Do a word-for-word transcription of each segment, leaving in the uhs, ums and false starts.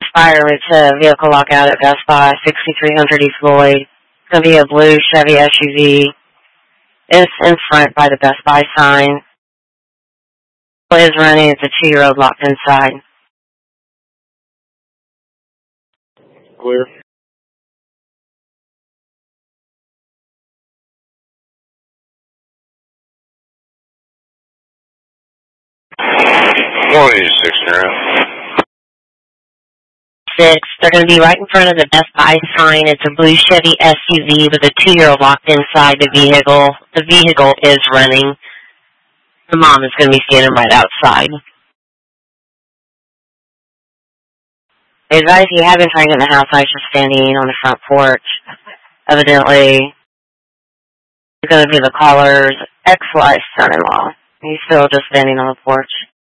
Fire to vehicle lockout at Best Buy, sixty-three hundred East Lloyd. It's going to be a blue Chevy S U V. It's in front by the Best Buy sign. It is running. It's a two-year-old locked inside. Clear. one eighty-six, now. Six. They're going to be right in front of the Best Buy sign. It's a blue Chevy S U V with a two-year-old locked inside the vehicle. The vehicle is running. The mom is going to be standing right outside. Hey guys, if you have been trying to get in the house, I was just standing on the front porch. Evidently, it's going to be the caller's ex-wife's son-in-law. He's still just standing on the porch.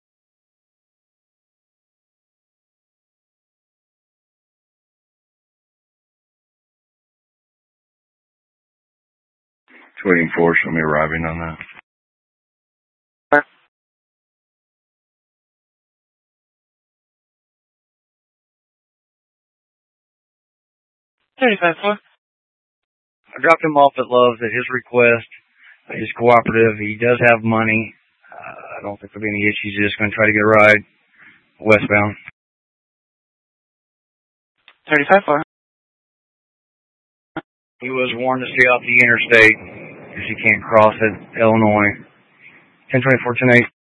Waiting for somebody arriving on that. thirty-five four. I dropped him off at Love's at his request. He's cooperative. He does have money. Uh, I don't think there'll be any issues. He's just going to try to get a ride westbound. thirty-five four. He was warned to stay off the interstate because he can't cross at Illinois. ten twenty-four, ten eight.